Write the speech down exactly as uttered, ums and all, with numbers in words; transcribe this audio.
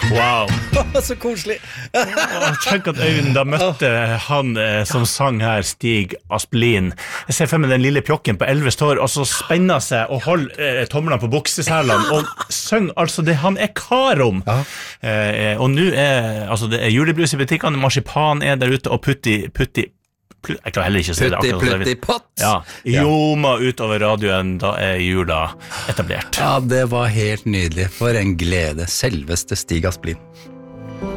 Wow. Så koselig. Tenk at Øyvind da møtte han eh, som sang her, Stig Aspelin. Jeg ser for meg den lille pjokken på elleve står, og så spenner seg og holder eh, tommelene på buksesælene, og synger altså det han er kar om. Ja. Eh, og nå er, altså det er julebrus i butikkene, marsipan er der ute, og putti, putti, jeg klarer heller ikke å si det akkurat. Putti, putti, pott. Ja, joma utover radioen, da er jula etablert. Ja, det var helt nydelig. For en glede, selveste Stig Aspelin.